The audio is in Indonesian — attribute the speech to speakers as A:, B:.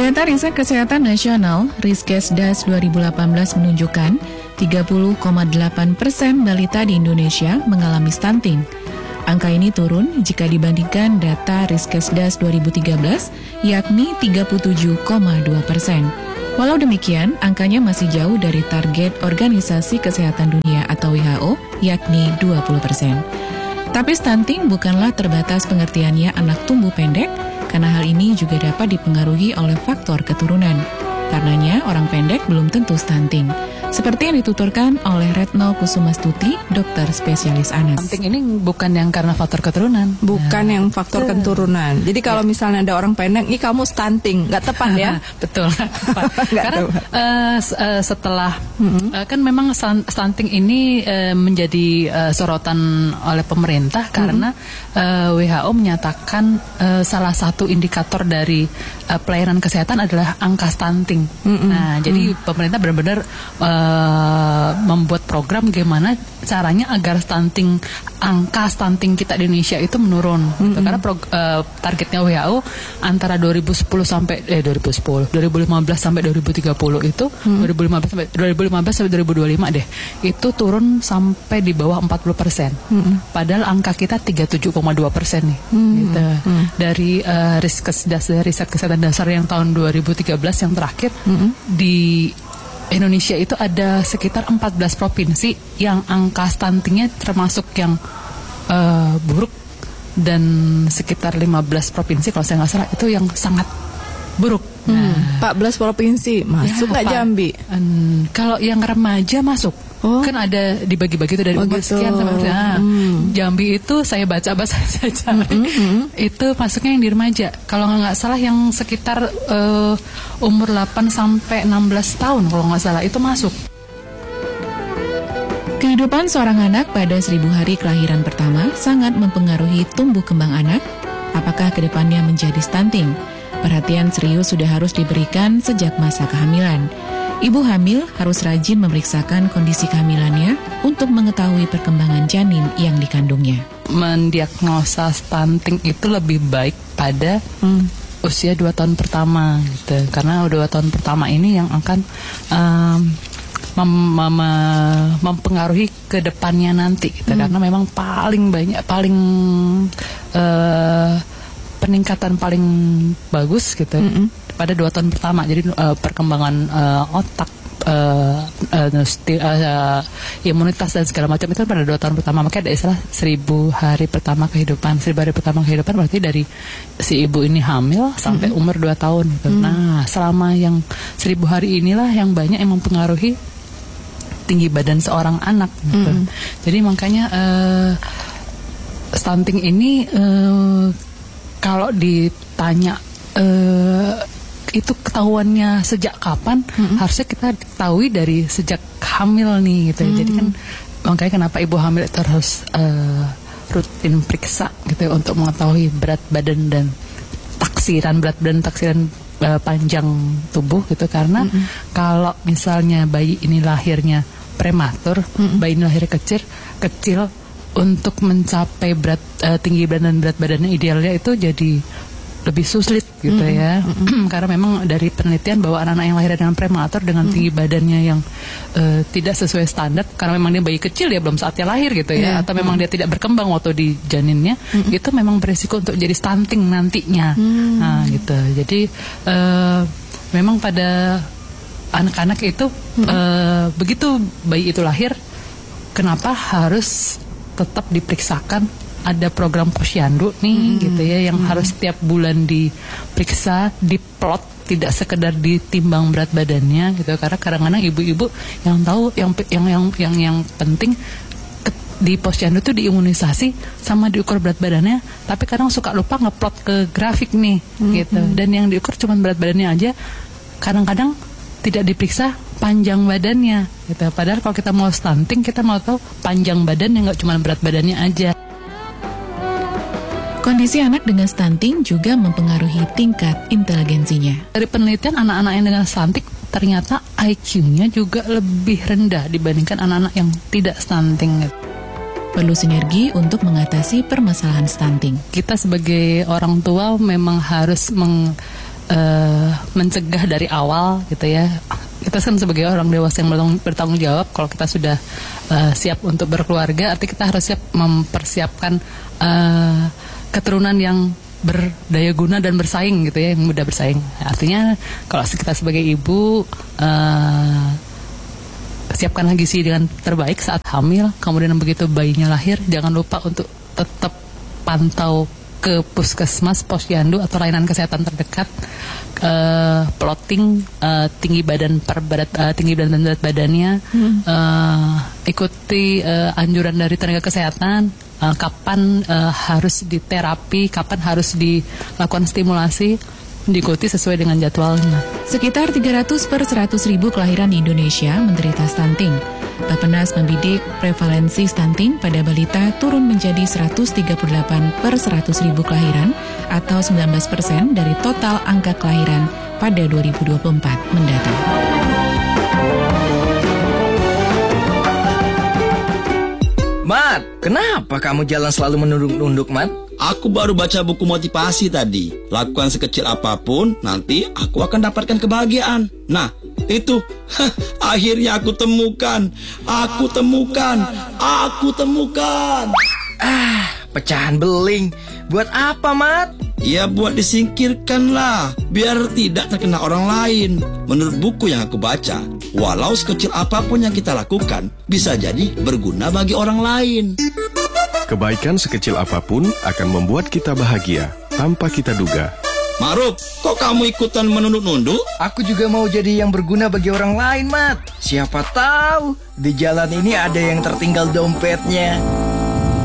A: Data Riset Kesehatan Nasional Riskesdas 2018 menunjukkan 30,8% balita di Indonesia mengalami stunting. Angka ini turun jika dibandingkan data Riskesdas 2013, yakni 37,2%. Walau demikian, angkanya masih jauh dari target Organisasi Kesehatan Dunia atau WHO, yakni 20%. Tapi stunting bukanlah terbatas pengertiannya anak tumbuh pendek, karena hal ini juga dapat dipengaruhi oleh faktor keturunan. Karenanya, orang pendek belum tentu stunting. Seperti yang dituturkan oleh Retno Kusumastuti, dokter spesialis anak.
B: Stunting ini bukan yang karena faktor keturunan.
C: Bukan yang faktor keturunan. Jadi kalau misalnya ada orang pendek, ih kamu stunting, nggak tepat ya?
B: Betul. Karena setelah kan memang stunting ini menjadi sorotan oleh pemerintah karena WHO menyatakan salah satu indikator dari pelayanan kesehatan adalah angka stunting. Nah, jadi pemerintah benar-benar membuat program gimana caranya agar angka stunting kita di Indonesia itu menurun. Gitu. Karena targetnya WHO antara 2015 sampai 2030 itu 2015 sampai 2025 deh. Itu turun sampai di bawah 40%. Padahal angka kita 37,2% nih. Gitu. Dari Riskesdas, dari Riset Kesehatan Dasar yang tahun 2013 yang terakhir di Indonesia itu ada sekitar 14 provinsi yang angka stuntingnya termasuk yang buruk, dan sekitar 15 provinsi kalau saya nggak salah itu yang sangat buruk.
C: 14 provinsi masuk nggak Jambi?
B: Kalau yang remaja masuk. Kan ada dibagi-bagi itu dari umur sekian sampai Jambi itu saya baca saja itu masuknya yang di remaja. Kalau nggak salah yang sekitar umur 8 sampai 16 tahun kalau nggak salah itu masuk.
A: Kehidupan seorang anak pada 1000 hari kelahiran pertama sangat mempengaruhi tumbuh kembang anak. Apakah kedepannya menjadi stunting? Perhatian serius sudah harus diberikan sejak masa kehamilan. Ibu hamil harus rajin memeriksakan kondisi kehamilannya untuk mengetahui perkembangan janin yang dikandungnya.
B: Mendiagnosa stunting itu lebih baik pada usia 2 tahun pertama gitu. Karena 2 tahun pertama ini yang akan mempengaruhi ke depannya nanti gitu. Karena memang peningkatan paling bagus gitu pada 2 tahun pertama. Jadi perkembangan otak, imunitas dan segala macam itu pada 2 tahun pertama. Makanya ada istilah 1000 hari pertama kehidupan. 1000 hari pertama kehidupan berarti dari si ibu ini hamil sampai umur 2 tahun gitu. Nah, selama yang 1000 hari inilah yang banyak yang mempengaruhi tinggi badan seorang anak gitu. Jadi makanya stunting ini kalau ditanya itu ketahuannya sejak kapan, harusnya kita ketahui dari sejak hamil nih gitu. Jadi kan makanya kenapa ibu hamil itu harus rutin periksa gitu untuk mengetahui berat badan dan taksiran panjang tubuh gitu. Karena kalau misalnya bayi ini lahirnya prematur, bayi ini lahir kecil untuk mencapai tinggi badan dan berat badannya idealnya itu jadi lebih sulit gitu ya. Karena memang dari penelitian bahwa anak-anak yang lahir dengan prematur dengan tinggi badannya yang tidak sesuai standar, karena memang dia bayi kecil, dia belum saatnya lahir gitu ya, atau memang dia tidak berkembang waktu di janinnya, itu memang berisiko untuk jadi stunting nantinya. Nah gitu. Jadi memang pada anak-anak itu begitu bayi itu lahir, kenapa harus tetap diperiksakan? Ada program posyandu nih gitu ya, yang harus setiap bulan diperiksa, diplot, tidak sekedar ditimbang berat badannya gitu. Karena kadang-kadang ibu-ibu yang tahu yang penting di posyandu itu diimunisasi sama diukur berat badannya, tapi kadang suka lupa ngeplot ke grafik nih gitu. Dan yang diukur cuma berat badannya aja, kadang-kadang tidak diperiksa panjang badannya gitu. Padahal kalau kita mau stunting, kita mau tahu panjang badannya, nggak cuma berat badannya aja.
A: Kondisi anak dengan stunting juga mempengaruhi tingkat inteligensinya.
B: Dari penelitian, anak-anak yang dengan stunting ternyata IQ-nya juga lebih rendah dibandingkan anak-anak yang tidak stunting.
A: Perlu sinergi untuk mengatasi permasalahan stunting.
B: Kita sebagai orang tua memang harus mencegah dari awal gitu ya. Kita kan sebagai orang dewasa yang bertanggung jawab, kalau kita sudah siap untuk berkeluarga, artinya kita harus siap mempersiapkan keturunan yang berdaya guna dan bersaing gitu ya, yang mudah bersaing. Artinya kalau kita sebagai ibu siapkanlah gizi dengan terbaik saat hamil, kemudian begitu bayinya lahir, jangan lupa untuk tetap pantau ke puskesmas, posyandu atau layanan kesehatan terdekat, plotting tinggi badan berat badannya, ikuti anjuran dari tenaga kesehatan, kapan harus diterapi, kapan harus dilakukan stimulasi, diikuti sesuai dengan jadwalnya.
A: Sekitar 300 per 100 ribu kelahiran di Indonesia menderita stunting. Bappenas membidik prevalensi stunting pada balita turun menjadi 138 per 100 ribu kelahiran atau 19% dari total angka kelahiran pada 2024 mendatang.
D: Mat, kenapa kamu jalan selalu menunduk-nunduk, Mat?
E: Aku baru baca buku motivasi tadi. Lakukan sekecil apapun, nanti aku akan dapatkan kebahagiaan. Nah, itu. Akhirnya aku temukan.
D: Pecahan beling. Buat apa, Mat?
E: Ya buat disingkirkan lah, biar tidak terkena orang lain. Menurut buku yang aku baca, walau sekecil apapun yang kita lakukan, bisa jadi berguna bagi orang lain.
F: Kebaikan sekecil apapun akan membuat kita bahagia tanpa kita duga.
E: Maruf, kok kamu ikutan menunduk-nunduk?
D: Aku juga mau jadi yang berguna bagi orang lain, Mat. Siapa tahu di jalan ini ada yang tertinggal dompetnya.